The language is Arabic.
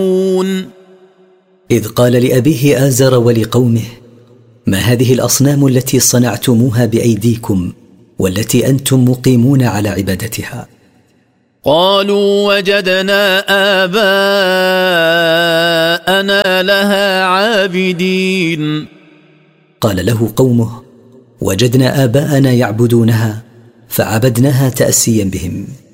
إذ قال لأبيه آزر ولقومه: ما هذه الأصنام التي صنعتموها بأيديكم والتي أنتم مقيمون على عبادتها؟ قالوا وجدنا آباءنا لها عابدين. قال له قومه: وجدنا آباءنا يعبدونها فعبدناها تأسيا بهم.